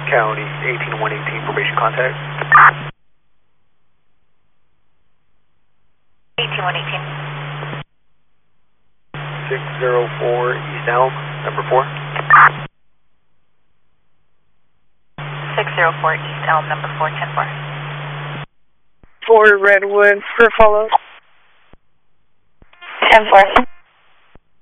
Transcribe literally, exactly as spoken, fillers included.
County, eighteen one eighteen, probation contact. eighteen one eighteen. six zero four East Elm, number four. six zero four East Elm, number four, ten four. four Redwood for follow. ten four.